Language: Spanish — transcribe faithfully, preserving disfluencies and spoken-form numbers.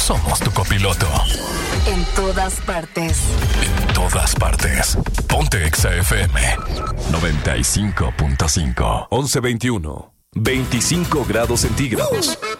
somos tu copiloto. En todas partes. En todas partes. Ponte Exa F M noventa y cinco punto cinco. once veintiuno. veinticinco grados centígrados.